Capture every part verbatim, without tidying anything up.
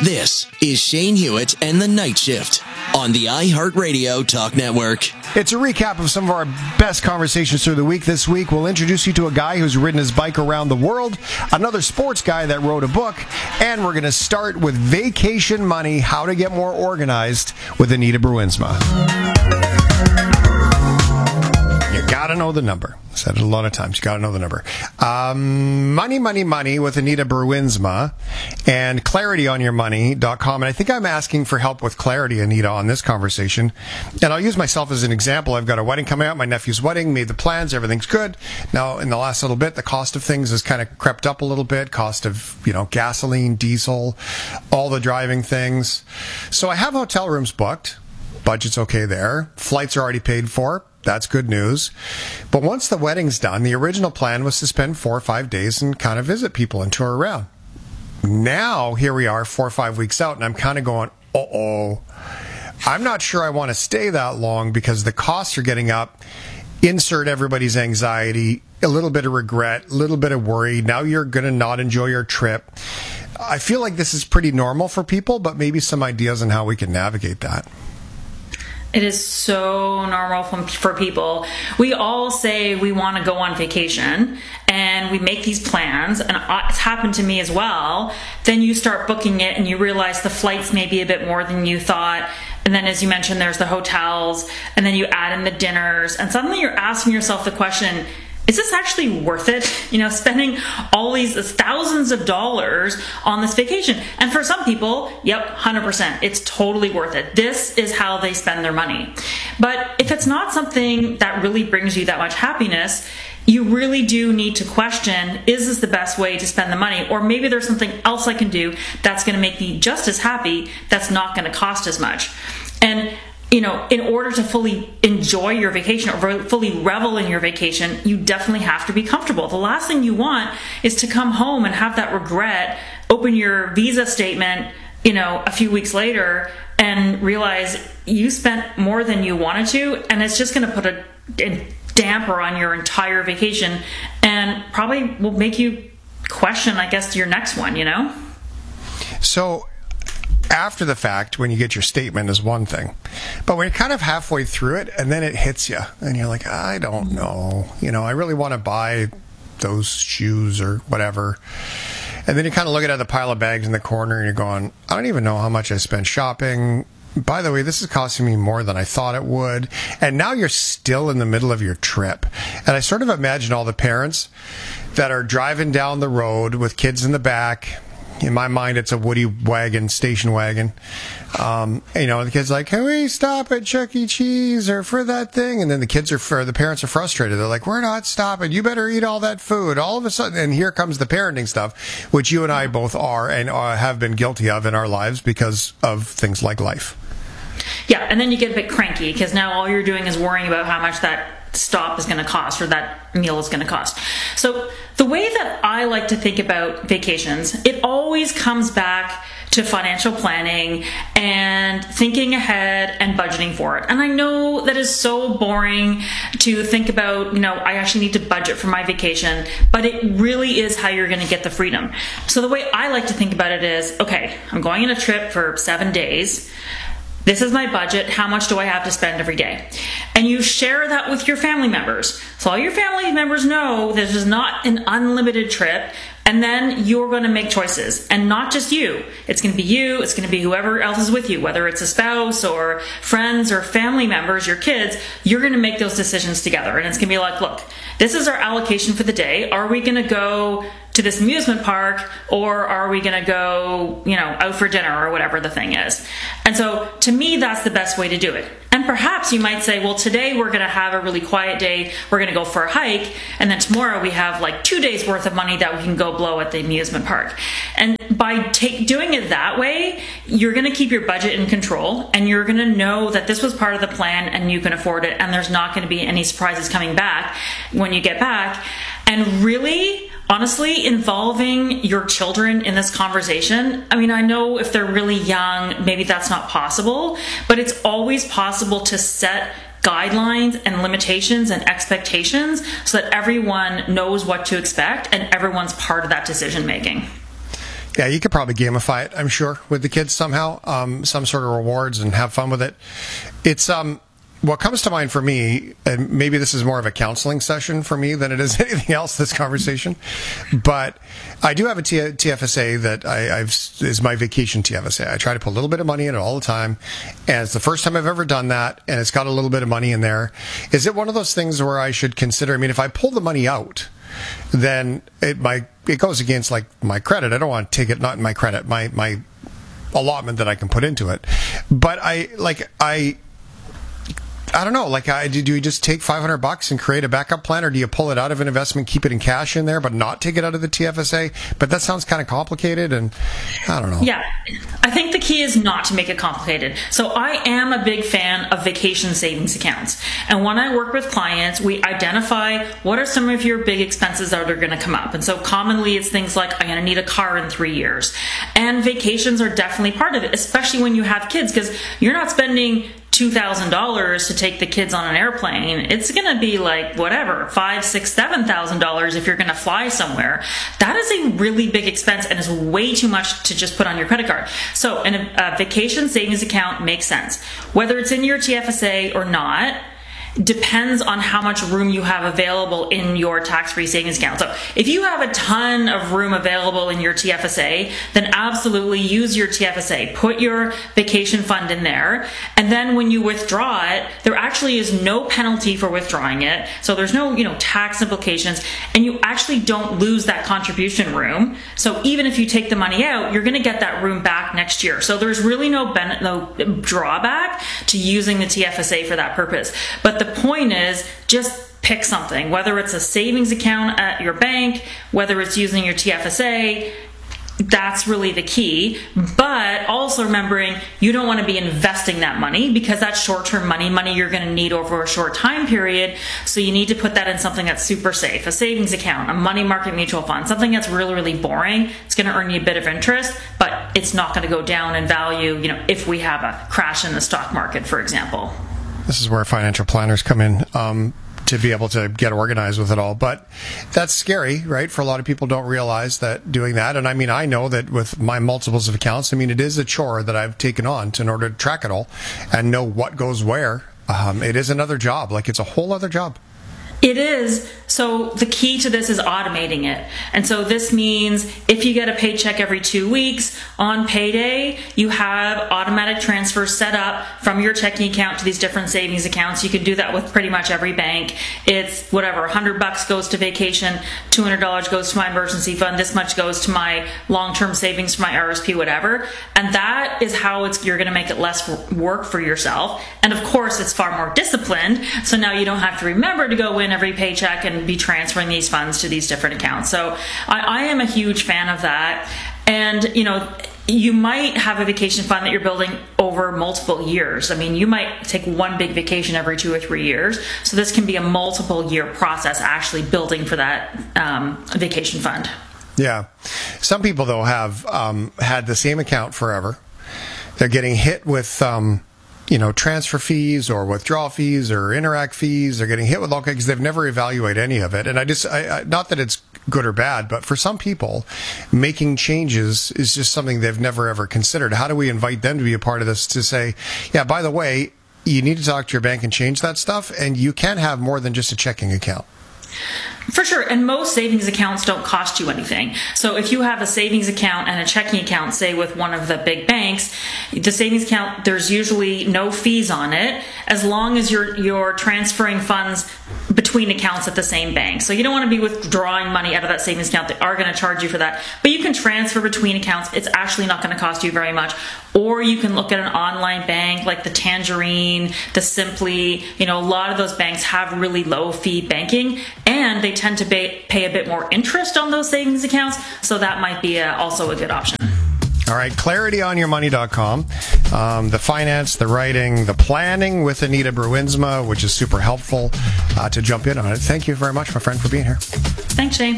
This is Shane Hewitt and the Night Shift on the iHeartRadio Talk Network. It's a recap of some of our best conversations through the week. This week, we'll introduce you to a guy who's ridden his bike around the world, another sports guy that wrote a book, and we're going to start with vacation money, how to get more organized with Anita Bruinsma. You gotta know the number. I said it a lot of times. You gotta know the number. Um, money, money, money with Anita Bruinsma and clarity on your money dot com. And I think I'm asking for help with clarity, Anita, on this conversation. And I'll use myself as an example. I've got a wedding coming up, my nephew's wedding, made the plans, everything's good. Now, in the last little bit, the cost of things has kind of crept up a little bit. Cost of, you know, gasoline, diesel, all the driving things. So I have hotel rooms booked. Budget's okay there. Flights are already paid for. That's good news. But once the wedding's done, the original plan was to spend four or five days and kind of visit people and tour around. Now, here we are four or five weeks out, and I'm kind of going, uh-oh. I'm not sure I want to stay that long because the costs are getting up. Insert everybody's anxiety, a little bit of regret, a little bit of worry. Now you're going to not enjoy your trip. I feel like this is pretty normal for people, but maybe some ideas on how we can navigate that. It is so normal for people. We all say we want to go on vacation and we make these plans, and it's happened to me as well. Then you start booking it and you realize the flights may be a bit more than you thought. And then, as you mentioned, there's the hotels, and then you add in the dinners, and suddenly you're asking yourself the question, is this actually worth it? You know, spending all these thousands of dollars on this vacation. And for some people, yep, one hundred percent. It's totally worth it. This is how they spend their money. But if it's not something that really brings you that much happiness, you really do need to question, is this the best way to spend the money? Or maybe there's something else I can do that's going to make me just as happy, that's not going to cost as much. And you know, in order to fully enjoy your vacation or fully revel in your vacation, you definitely have to be comfortable. The last thing you want is to come home and have that regret, open your visa statement, you know, a few weeks later and realize you spent more than you wanted to, and it's just going to put a, a damper on your entire vacation and probably will make you question, I guess, your next one, you know? So after the fact, when you get your statement, is one thing. But when you're kind of halfway through it, and then it hits you, and you're like, I don't know. You know, I really want to buy those shoes or whatever. And then you kind of look at the pile of bags in the corner, and you're going, I don't even know how much I spent shopping. By the way, this is costing me more than I thought it would. And now you're still in the middle of your trip. And I sort of imagine all the parents that are driving down the road with kids in the back. In my mind, it's a Woody wagon, station wagon. Um, you know, the kid's like, can we stop at Chuck E. Cheese or for that thing? And then the kids are, for the parents are frustrated. They're like, we're not stopping. You better eat all that food. All of a sudden, and here comes the parenting stuff, which you and I both are and uh, have been guilty of in our lives because of things like life. Yeah, and then you get a bit cranky because now all you're doing is worrying about how much that stop is going to cost or that meal is going to cost. So the way that I like to think about vacations, it always comes back to financial planning and thinking ahead and budgeting for it. And I know that is so boring to think about, you know, I actually need to budget for my vacation, but it really is how you're going to get the freedom. So the way I like to think about it is, okay, I'm going on a trip for seven days. This is my budget. How much do I have to spend every day? And you share that with your family members. So all your family members know this is not an unlimited trip. And then you're going to make choices. And not just you. It's going to be you. It's going to be whoever else is with you, whether it's a spouse or friends or family members, your kids. You're going to make those decisions together. And it's going to be like, look, this is our allocation for the day. Are we going to go to this amusement park, or are we going to go, you know, out for dinner or whatever the thing is? And so to me, that's the best way to do it. And perhaps you might say, well, today we're going to have a really quiet day. We're going to go for a hike. And then tomorrow we have like two days worth of money that we can go blow at the amusement park. And by take, doing it that way, you're going to keep your budget in control, and you're going to know that this was part of the plan and you can afford it. And there's not going to be any surprises coming back when you get back. And really, honestly, involving your children in this conversation, I mean, I know if they're really young, maybe that's not possible, but it's always possible to set guidelines and limitations and expectations so that everyone knows what to expect and everyone's part of that decision making. Yeah, you could probably gamify it, I'm sure, with the kids somehow, um, some sort of rewards and have fun with it. It's um, what comes to mind for me, and maybe this is more of a counseling session for me than it is anything else, this conversation, but I do have a T F S A that I, I've is my vacation T F S A. I try to put a little bit of money in it all the time, and it's the first time I've ever done that, and it's got a little bit of money in there. Is it one of those things where I should consider, I mean, if I pull the money out, then it my it goes against like my credit. I don't want to take it, not in my credit, my my allotment that I can put into it. But I like I I don't know. Like, I, do you just take five hundred bucks and create a backup plan, or do you pull it out of an investment, keep it in cash in there, but not take it out of the T F S A? But that sounds kind of complicated, and I don't know. Yeah, I think the key is not to make it complicated. So I am a big fan of vacation savings accounts. And when I work with clients, we identify what are some of your big expenses that are going to come up. And so commonly it's things like, I'm going to need a car in three years. And vacations are definitely part of it, especially when you have kids, because you're not spending two thousand dollars to take the kids on an airplane. It's going to be like whatever, five, six, seven thousand dollars if you're going to fly somewhere. That is a really big expense and is way too much to just put on your credit card. So an, a vacation savings account makes sense. Whether it's in your T F S A or not depends on how much room you have available in your tax-free savings account. So if you have a ton of room available in your T F S A, then absolutely use your T F S A. Put your vacation fund in there. And then when you withdraw it, there actually is no penalty for withdrawing it. So there's no, you know, tax implications, and you actually don't lose that contribution room. So even if you take the money out, you're going to get that room back next year. So there's really no ben- no drawback to using the T F S A for that purpose. But the point is, just pick something, whether it's a savings account at your bank, whether it's using your T F S A. That's really the key. But also remembering you don't want to be investing that money, because that's short-term money, money you're going to need over a short time period. So you need to put that in something that's super safe, a savings account, a money market mutual fund, something that's really, really boring. It's going to earn you a bit of interest, but it's not going to go down in value, you know, if we have a crash in the stock market, for example. This is where financial planners come in, um, to be able to get organized with it all. But that's scary, right? For a lot of people don't realize that doing that. And I mean, I know that with my multiples of accounts, I mean, it is a chore that I've taken on to, in order to track it all and know what goes where. Um, it is another job. Like, it's a whole other job. It is. So the key to this is automating it. And so this means if you get a paycheck every two weeks on payday, you have automatic transfers set up from your checking account to these different savings accounts. You can do that with pretty much every bank. It's whatever, one hundred bucks goes to vacation, two hundred dollars goes to my emergency fund, this much goes to my long-term savings for my R S P, whatever. And that is how it's you're going to make it less work for yourself. And of course, it's far more disciplined. So now you don't have to remember to go in every paycheck and be transferring these funds to these different accounts. So I, I am a huge fan of that. And, you know, you might have a vacation fund that you're building over multiple years. I mean, you might take one big vacation every two or three years. So this can be a multiple year process actually building for that um, vacation fund. Yeah. Some people, though, have um, had the same account forever. They're getting hit with Um, you know, transfer fees or withdrawal fees or Interac fees. They're getting hit with all kinds because they've never evaluated any of it. And I just, I, I, not that it's good or bad, but for some people, making changes is just something they've never ever considered. How do we invite them to be a part of this, to say, yeah, by the way, you need to talk to your bank and change that stuff, and you can have more than just a checking account. For sure. And most savings accounts don't cost you anything. So if you have a savings account and a checking account, say with one of the big banks, the savings account, there's usually no fees on it as long as you're you're transferring funds between accounts at the same bank. So you don't want to be withdrawing money out of that savings account. They are going to charge you for that. But you can transfer between accounts. It's actually not going to cost you very much. Or you can look at an online bank like the Tangerine, the Simply. You know, a lot of those banks have really low fee banking, and they tend to pay, pay a bit more interest on those savings accounts. So that might be a, also a good option. All right, clarity on your money dot com. Um, the finance, the writing, the planning with Anita Bruinsma, which is super helpful uh, to jump in on it. Thank you very much, my friend, for being here. Thanks, Shane.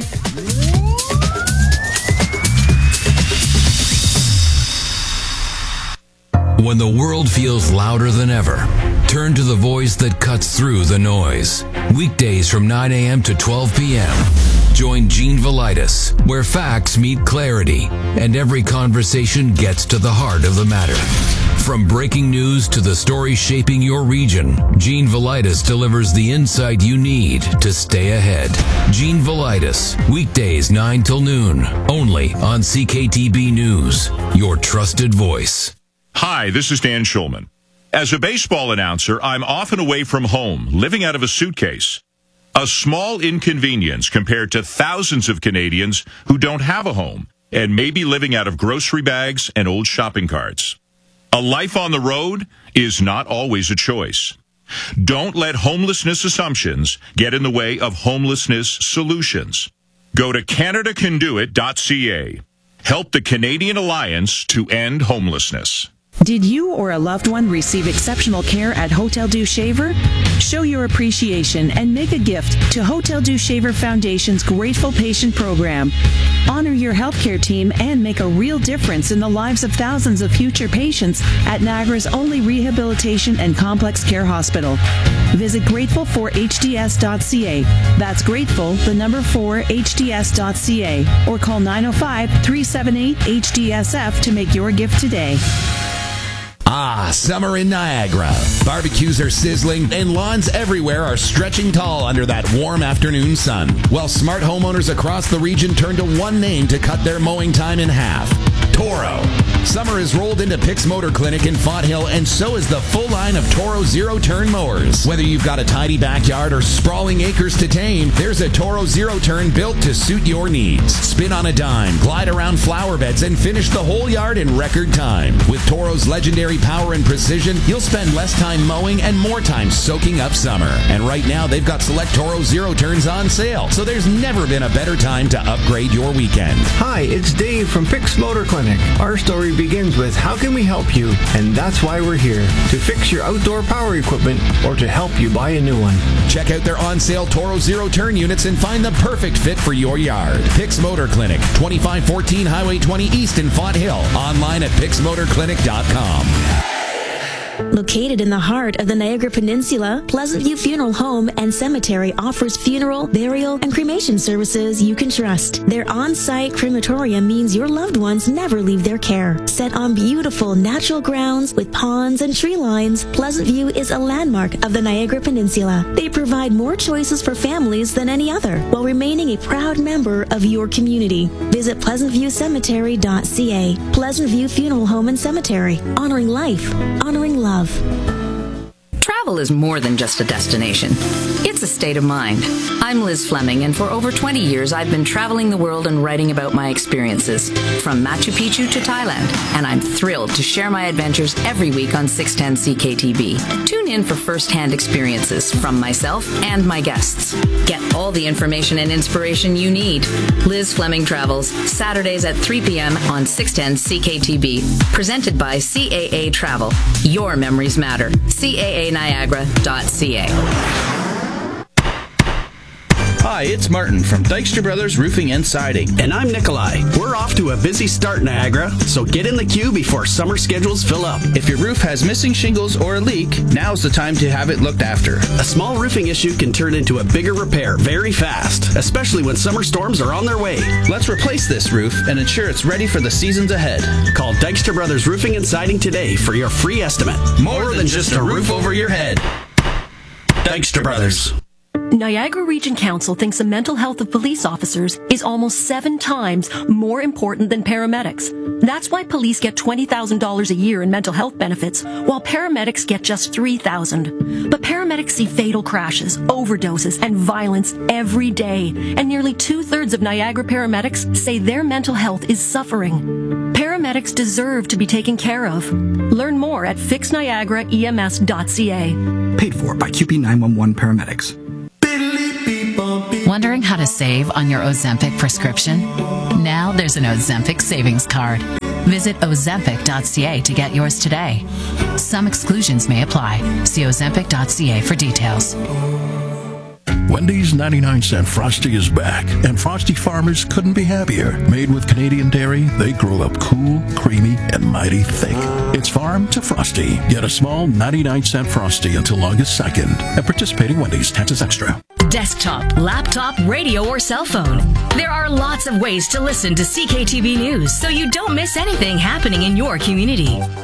When the world feels louder than ever, turn to the voice that cuts through the noise. Weekdays from nine a.m. to twelve p.m. Join Gene Velitis, where facts meet clarity and every conversation gets to the heart of the matter. From breaking news to the story shaping your region, Gene Velitis delivers the insight you need to stay ahead. Gene Velitis, weekdays nine till noon, only on C K T B News, your trusted voice. Hi, this is Dan Schulman. As a baseball announcer, I'm often away from home, living out of a suitcase. A small inconvenience compared to thousands of Canadians who don't have a home and may be living out of grocery bags and old shopping carts. A life on the road is not always a choice. Don't let homelessness assumptions get in the way of homelessness solutions. Go to Canada Can Do It dot C A. Help the Canadian Alliance to End Homelessness. Did you or a loved one receive exceptional care at Hotel Dieu Shaver? Show your appreciation and make a gift to Hotel Dieu Shaver Foundation's Grateful Patient Program. Honor your healthcare team and make a real difference in the lives of thousands of future patients at Niagara's only rehabilitation and complex care hospital. Visit grateful for H D S dot C A. That's grateful, the number four, H D S dot C A. Or call nine oh five, three seven eight, H D S F to make your gift today. Ah, summer in Niagara. Barbecues are sizzling and lawns everywhere are stretching tall under that warm afternoon sun. Well, smart homeowners across the region turn to one name to cut their mowing time in half. Toro. Summer has rolled into Pick's Motor Clinic in Font Hill, and so is the full line of Toro zero-turn mowers. Whether you've got a tidy backyard or sprawling acres to tame, there's a Toro zero-turn built to suit your needs. Spin on a dime, glide around flower beds, and finish the whole yard in record time. With Toro's legendary power and precision, you'll spend less time mowing and more time soaking up summer. And right now, they've got select Toro zero-turns on sale, so there's never been a better time to upgrade your weekend. Hi, it's Dave from Pick's Motor Clinic. Our story begins with how can we help you, and that's why we're here, to fix your outdoor power equipment or to help you buy a new one. Check out their on-sale Toro zero-turn units and find the perfect fit for your yard. Pick's Motor Clinic, twenty-five fourteen Highway twenty East in Font Hill. Online at picks motor clinic dot com. Located in the heart of the Niagara Peninsula, Pleasant View Funeral Home and Cemetery offers funeral, burial, and cremation services you can trust. Their on-site crematorium means your loved ones never leave their care. Set on beautiful natural grounds with ponds and tree lines, Pleasant View is a landmark of the Niagara Peninsula. They provide more choices for families than any other, while remaining a proud member of your community. Visit pleasant view cemetery dot C A. Pleasant View Funeral Home and Cemetery, honoring life, honoring love. Travel is more than just a destination. It's a state of mind. I'm Liz Fleming, and for over twenty years, I've been traveling the world and writing about my experiences, from Machu Picchu to Thailand, and I'm thrilled to share my adventures every week on six ten C K T B. Tune in for first-hand experiences from myself and my guests. Get all the information and inspiration you need. Liz Fleming Travels, Saturdays at three p.m. on six ten C K T B. Presented by C A A Travel. Your memories matter. C A A Niagara dot C A. Hi, it's Martin from Dykstra Brothers Roofing and Siding. And I'm Nikolai. We're off to a busy start, Niagara, so get in the queue before summer schedules fill up. If your roof has missing shingles or a leak, now's the time to have it looked after. A small roofing issue can turn into a bigger repair very fast, especially when summer storms are on their way. Let's replace this roof and ensure it's ready for the seasons ahead. Call Dykstra Brothers Roofing and Siding today for your free estimate. More, More than, than just a roof over your head. Dykstra Brothers. Niagara Region Council thinks the mental health of police officers is almost seven times more important than paramedics. That's why police get twenty thousand dollars a year in mental health benefits, while paramedics get just three thousand dollars. But paramedics see fatal crashes, overdoses, and violence every day, and nearly two-thirds of Niagara paramedics say their mental health is suffering. Paramedics deserve to be taken care of. Learn more at fix niagara E M S dot C A. Paid for by Q P nine one one Paramedics. Wondering how to save on your Ozempic prescription? Now there's an Ozempic savings card. Visit ozempic dot C A to get yours today. Some exclusions may apply. See ozempic dot C A for details. Wendy's ninety-nine cent Frosty is back, and Frosty farmers couldn't be happier. Made with Canadian dairy, they grow up cool, creamy, and mighty thick. It's farm to Frosty. Get a small ninety-nine cent Frosty until August second at participating Wendy's. Taxes extra. desktop, laptop, radio, or cell phone. There are lots of ways to listen to C K T V News so you don't miss anything happening in your community.